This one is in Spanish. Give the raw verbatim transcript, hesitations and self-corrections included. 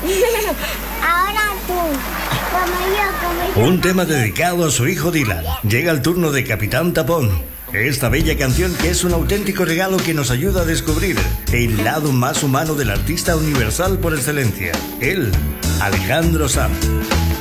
Ahora tú. Como yo, como yo. Un tema dedicado a su hijo Dylan. Llega el turno de Capitán Tapón. Esta bella canción que es un auténtico regalo que nos ayuda a descubrir el lado más humano del artista universal por excelencia. Él, Alejandro Sanz.